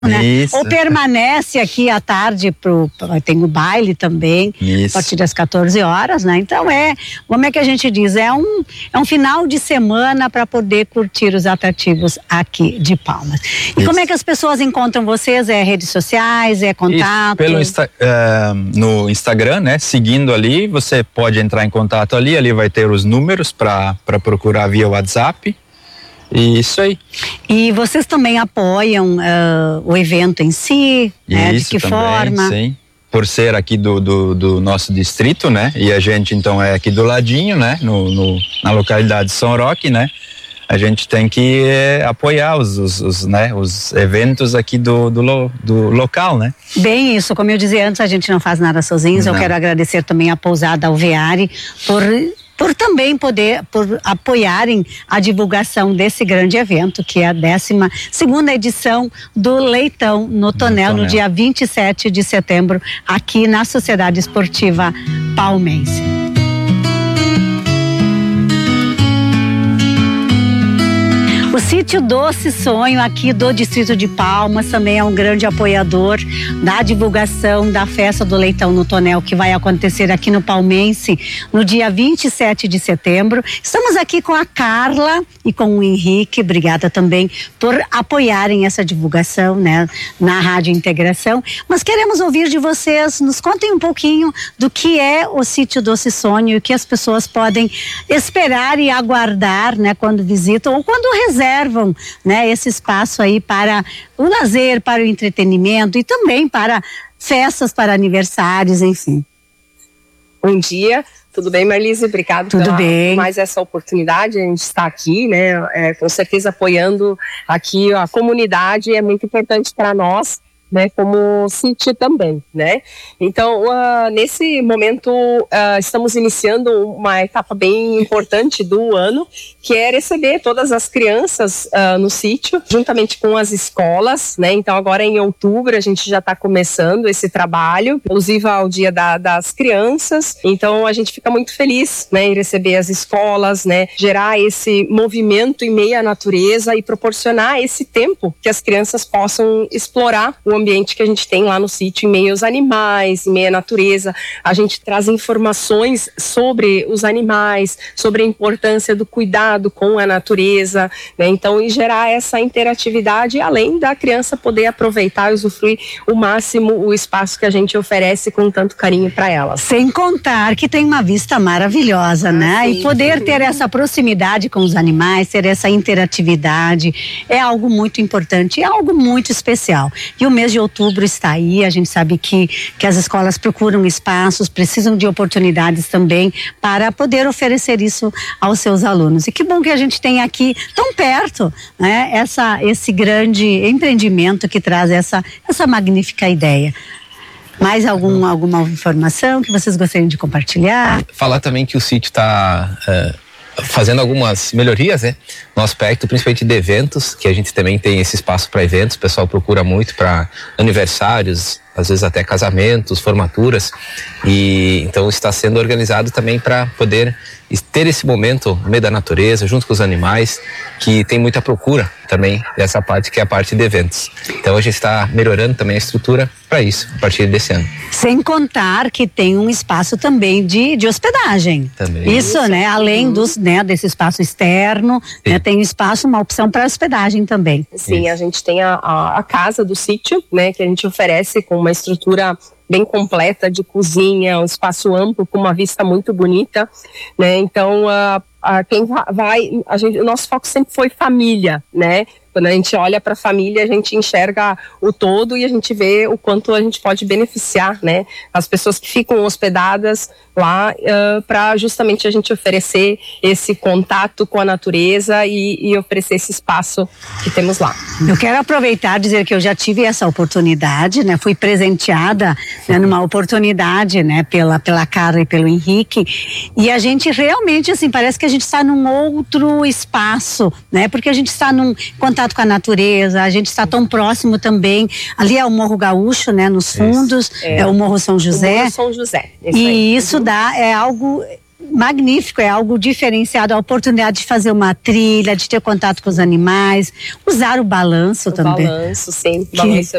né? Isso. Ou permanece aqui à tarde tem o baile também, Isso. a partir das 14 horas, né? Então como é que a gente diz? É um final de semana para poder curtir os atrativos aqui de Palmas. E como é que as pessoas encontram vocês? É redes sociais, é contato? No Instagram, né? Seguindo ali, você pode entrar em contato ali vai ter os números para procurar via WhatsApp. Isso aí. E vocês também apoiam o evento em si? Né? De que também, forma? Sim. Por ser aqui do nosso distrito, né? E a gente então é aqui do ladinho, né? Na localidade de São Roque, né? A gente tem que apoiar os eventos aqui do local, né? Bem isso, como eu dizia antes, a gente não faz nada sozinhos. Eu quero agradecer também a Pousada Alveare por também por apoiarem a divulgação desse grande evento, que é a 12ª edição do Leitão no Tonel, no dia 27 de setembro, aqui na Sociedade Esportiva Palmense. O Sítio Doce Sonho, aqui do Distrito de Palmas, também é um grande apoiador da divulgação da festa do Leitão no Tonel, que vai acontecer aqui no Palmense no dia 27 de setembro. Estamos aqui com a Carla e com o Henrique, obrigada também por apoiarem essa divulgação, né, na Rádio Integração. Mas queremos ouvir de vocês, nos contem um pouquinho do que é o Sítio Doce Sonho e o que as pessoas podem esperar e aguardar, né, quando visitam ou quando reservam, né, esse espaço aí para o lazer, para o entretenimento e também para festas, para aniversários, enfim. Bom dia, tudo bem, Marlise? Obrigado por mais essa oportunidade. A gente está aqui, né, com certeza apoiando aqui a comunidade, é muito importante para nós, né, como sítio também, né? Então, nesse momento, estamos iniciando uma etapa bem importante do ano, que é receber todas as crianças no sítio, juntamente com as escolas, né? Então, agora em outubro, a gente já está começando esse trabalho, inclusive ao Dia das Crianças. Então, a gente fica muito feliz, né, em receber as escolas, né, gerar esse movimento em meio à natureza e proporcionar esse tempo que as crianças possam explorar o ambiente que a gente tem lá no sítio, em meio aos animais, em meio à natureza. A gente traz informações sobre os animais, sobre a importância do cuidado com a natureza, né? Então, e gerar essa interatividade, além da criança poder aproveitar e usufruir o máximo o espaço que a gente oferece com tanto carinho para elas. Sem contar que tem uma vista maravilhosa, né? Sim. E poder ter essa proximidade com os animais, ter essa interatividade, é algo muito importante, é algo muito especial. E o mês de outubro está aí, a gente sabe que as escolas procuram espaços, precisam de oportunidades também para poder oferecer isso aos seus alunos. E que bom que a gente tem aqui tão perto, né, esse grande empreendimento que traz essa magnífica ideia. Mais alguma informação que vocês gostariam de compartilhar? Falar também que o sítio está fazendo algumas melhorias, né, no aspecto principalmente de eventos, que a gente também tem esse espaço para eventos. O pessoal procura muito para aniversários, às vezes até casamentos, formaturas, e então está sendo organizado também para poder ter esse momento no meio da natureza, junto com os animais, que tem muita procura também dessa parte, que é a parte de eventos. Então a gente está melhorando também a estrutura para isso, a partir desse ano. Sem contar que tem um espaço também de hospedagem. Também. Isso, né? Além desse espaço externo, né, tem espaço, uma opção para hospedagem também. Sim, a gente tem a casa do sítio, né, que a gente oferece com uma estrutura bem completa de cozinha, um espaço amplo com uma vista muito bonita, né? Então, quem vai, o nosso foco sempre foi família, né? Quando a gente olha para a família, a gente enxerga o todo e a gente vê o quanto a gente pode beneficiar, né, as pessoas que ficam hospedadas lá, para justamente a gente oferecer esse contato com a natureza e oferecer esse espaço que temos lá. Eu quero aproveitar e dizer que eu já tive essa oportunidade, né? Fui presenteada, né, numa oportunidade, né, pela Carla e pelo Henrique, e a gente realmente, assim, parece que a gente está num outro espaço, né? Porque a gente está num contato com a natureza, a gente está tão próximo também. Ali é o Morro Gaúcho, né? Nos fundos, é o Morro São José. O Morro São José. E isso é algo magnífico, é algo diferenciado, a oportunidade de fazer uma trilha, de ter contato com os animais, usar o balanço também. O balanço, sim. O balanço